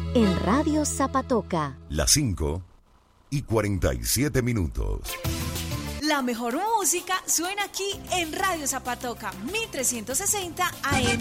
en Radio Zapatoca. Las 5:47. La mejor música suena aquí en Radio Zapatoca, 1360 AM.